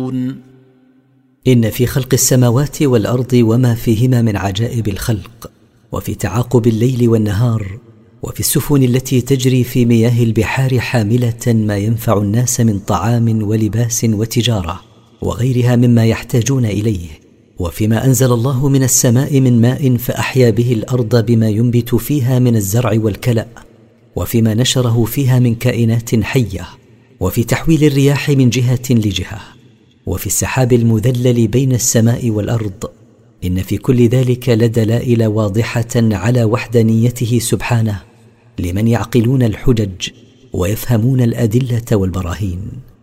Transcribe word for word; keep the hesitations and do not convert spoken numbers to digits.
يعقلون إن في خلق السماوات والأرض وما فيهما من عجائب الخلق، وفي تعاقب الليل والنهار، وفي السفن التي تجري في مياه البحار حاملة ما ينفع الناس من طعام ولباس وتجارة وغيرها مما يحتاجون إليه، وفيما أنزل الله من السماء من ماء فأحيا به الأرض بما ينبت فيها من الزرع والكلأ، وفيما نشره فيها من كائنات حية، وفي تحويل الرياح من جهة لجهة، وفي السحاب المذلل بين السماء والأرض. إن في كل ذلك لدلائل واضحة على وحدانيته سبحانه لمن يعقلون الحجج ويفهمون الأدلة والبراهين.